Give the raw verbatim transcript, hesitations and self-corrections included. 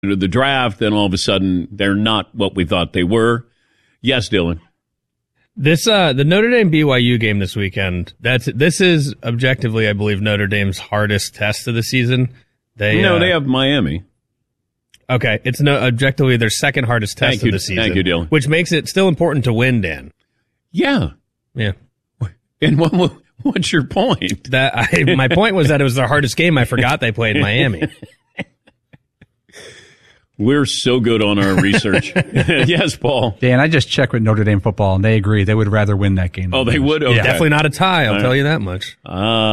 to the draft, then all of a sudden they're not what we thought they were. Yes, Dylan. This uh the Notre Dame B Y U game this weekend. That's this is objectively, I believe, Notre Dame's hardest test of the season. They no, uh, they have Miami. Okay, it's no objectively their second hardest test Thank of you. the season. Thank you, Dylan. Which makes it still important to win, Dan. Yeah, yeah. And what, what what's your point? That I, my point was that it was their hardest game. I forgot they played Miami. We're so good on our research. Yes, Paul. Dan, I just checked with Notre Dame football, and they agree they would rather win that game. Oh, they would? Okay. Yeah. Definitely not a tie, I'll All tell right. you that much. Uh